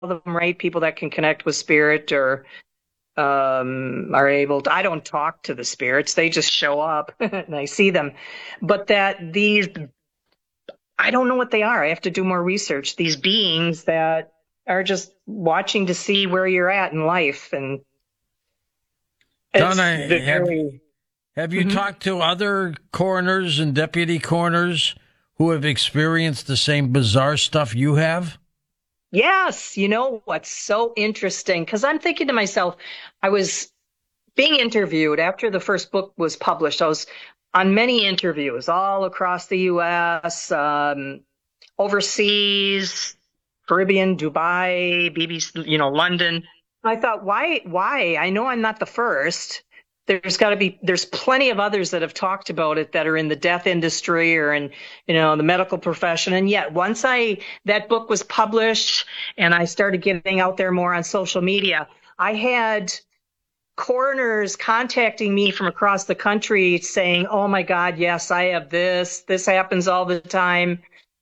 them right, people that can connect with spirit or are able to. I don't talk to the spirits; they just show up and I see them. But that these, I don't know what they are. I have to do more research. These beings that are just watching to see where you're at in life, and Donna, have you Mhm. talked to other coroners and deputy coroners who have experienced the same bizarre stuff you have? Yes, you know what's so interesting? Because I'm thinking to myself, I was being interviewed after the first book was published. I was on many interviews all across the U.S., overseas, Caribbean, Dubai, BBC, London. I thought, why? I know I'm not the first. There's plenty of others that have talked about it that are in the death industry or in, the medical profession. And yet once that book was published and I started getting out there more on social media, I had coroners contacting me from across the country saying, oh my God, yes, I have this. This happens all the time.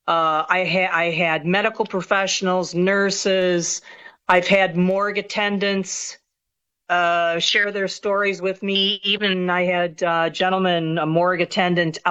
I had medical professionals, nurses. I've had morgue attendants share their stories with me. Even I had a gentleman, a morgue attendant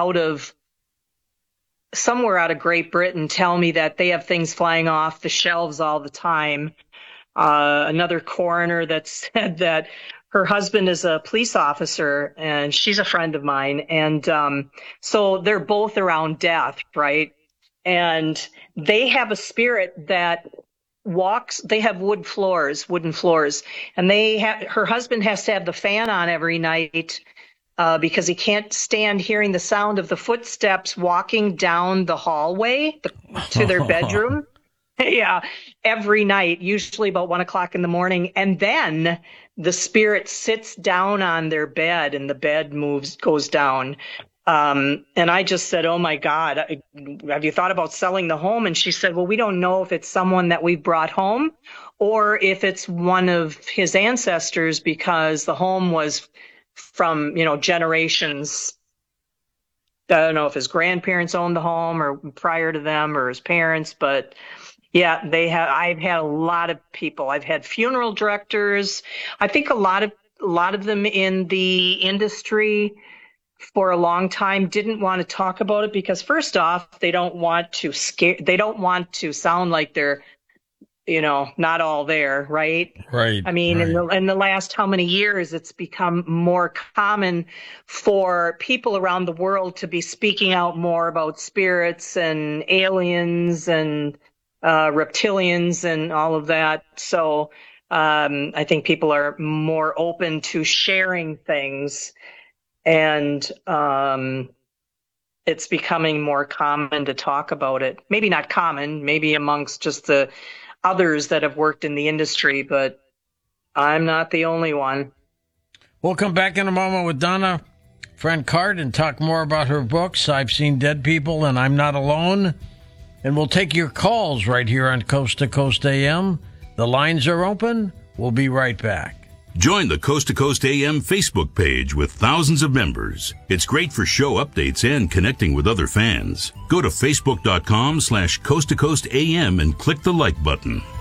somewhere out of Great Britain, tell me that they have things flying off the shelves all the time. Another coroner that said that her husband is a police officer and she's a friend of mine. And so they're both around death, right? And they have a spirit that they have wooden floors, and her husband has to have the fan on every night because he can't stand hearing the sound of the footsteps walking down the hallway to their bedroom. Yeah, every night, usually about 1:00 in the morning. And then the spirit sits down on their bed and the bed goes down. And I just said, oh my God, have you thought about selling the home? And she said, well, we don't know if it's someone that we brought home or if it's one of his ancestors, because the home was from, generations. I don't know if his grandparents owned the home or prior to them or his parents, but yeah, I've had a lot of people. I've had funeral directors. I think a lot of them in the industry for a long time didn't want to talk about it because first off, they don't want to sound like they're, not all there, right? Right. I mean, right. in the last how many years, it's become more common for people around the world to be speaking out more about spirits and aliens and reptilians and all of that. So I think people are more open to sharing things. And it's becoming more common to talk about it. Maybe not common, maybe amongst just the others that have worked in the industry, but I'm not the only one. We'll come back in a moment with Donna Francard and talk more about her books, I've Seen Dead People and I'm Not Alone. And we'll take your calls right here on Coast to Coast AM. The lines are open. We'll be right back. Join the Coast to Coast AM Facebook page with thousands of members. It's great for show updates and connecting with other fans. Go to facebook.com/Coast to Coast AM and click the like button.